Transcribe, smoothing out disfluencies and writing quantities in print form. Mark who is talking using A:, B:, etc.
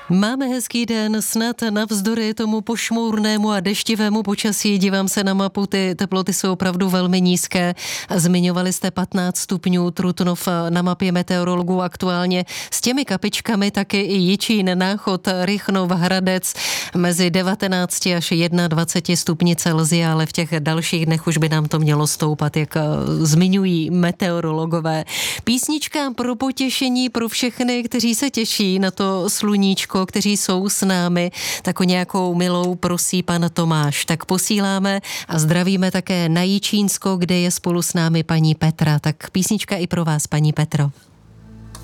A: Máme hezký den, snad navzdory tomu pošmournému a deštivému počasí. Dívám se na mapu, ty teploty jsou opravdu velmi nízké. Zmiňovali jste 15 stupňů Trutnov na mapě meteorologů aktuálně. S těmi kapičkami taky i Jičín, Náchod, Rychnov, Hradec mezi 19 až 21 stupni Celsia, ale v těch dalších dnech už by nám to mělo stoupat, jak zmiňují meteorologové. Písnička pro potěšení pro všechny, kteří se těší na to sluníčko, kteří jsou s námi, tak o nějakou milou prosí pan Tomáš. Tak posíláme a zdravíme také na Jičínsko, kde je spolu s námi paní Petra. Tak písnička i pro vás, paní Petro.